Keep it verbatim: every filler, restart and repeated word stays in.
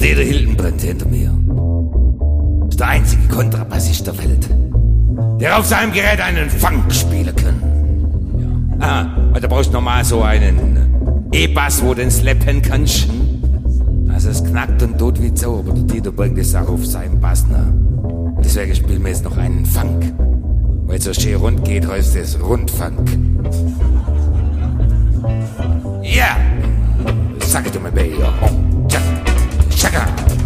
Dieter Hildenbrand hinter mir ist der einzige Kontrabassist der Welt, der auf seinem Gerät einen Funk spielen kann. Ja. Ah, und da brauchst du nochmal so einen E-Bass, wo du den slappen kannst. Also es knackt und tut wie so, aber der Dieter bringt es auch auf seinen Bass, ne? Deswegen spielen wir jetzt noch einen Funk. Weil es so schön rund geht, heißt es Rundfunk. Ja! Sag it to me, baby. Oh, tschak, tschakka.